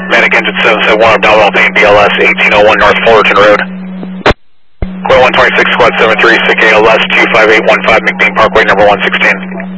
Medic engine 771 abdominal pain BLS 1801 North Fullerton Road. Coil 126 squad 73 sick ALS 25815 McBean Parkway number 116.